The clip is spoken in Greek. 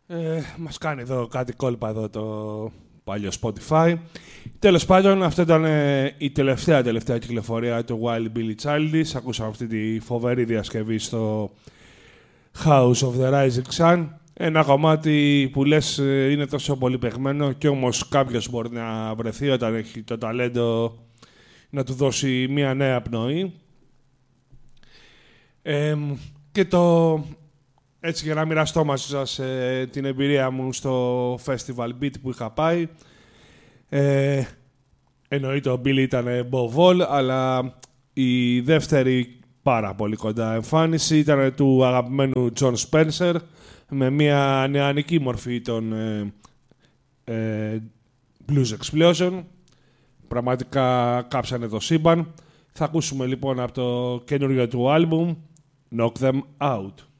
Μας κάνει εδώ κάτι κόλπα εδώ το παλιό Spotify. Τέλος πάντων, αυτό ήταν η τελευταία κυκλοφορία του Wild Billy Childish. Ακούσαμε αυτή τη φοβερή διασκευή στο House of the Rising Sun. Ένα κομμάτι που λες είναι τόσο πολύ παιγμένο και όμως κάποιος μπορεί να βρεθεί όταν έχει το ταλέντο να του δώσει μια νέα πνοή. Και έτσι για να μοιραστώ μαζί σας την εμπειρία μου στο Festival Beat που είχα πάει. Εννοείται ο Billy ήταν μποβόλ, αλλά η δεύτερη πάρα πολύ κοντά εμφάνιση ήταν του αγαπημένου John Spencer με μια νεανική μορφή των Blues Explosion. Πραγματικά κάψανε το σύμπαν. Θα ακούσουμε λοιπόν από το καινούριο του άλμπουμ Knock Them Out.